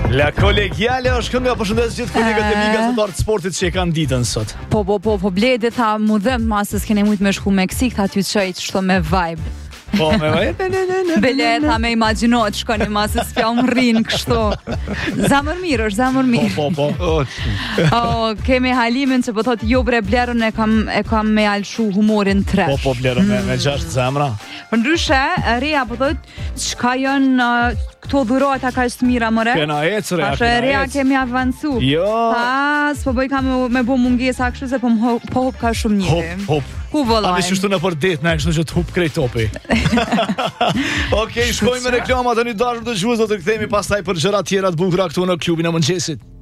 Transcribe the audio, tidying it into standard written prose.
La kolegjale është kënga, përshëndes gjithë kolegët e mi gazetarë të sportit që e kanë ditën sot. Po, Bledi tha mu dhem masës kene mujtë me shku Meksik, tha ty qëjt shto me vibe. Po, me vibe? Bele tha me imaginot, shko një masës pja më rrinë kështu. Zamër mirë është, zamër mirë. Po. Kemi Halimin që po thot jo bre Blerën e kam me alshu humorin tresh. Po, Blerën me 6 zemra. Për ndryshe, Rea po thot, qka jënë këto dhurata ka ishtë mira mëre? Kena ecë, Rea, kena Rea kemi avancu. Jo. Po bëj ka me bo mungesa kështu se po hop ka shumë njëri. Hop. Ku vëllajnë? A me qështu në për det, ne kështu që të hup krejt topi. Okej, shkojmë me reklamat e një dashur të gjuhës, do të kthehemi pastaj për gjëra tjera të bukura këtu në klubin e mëngjesit.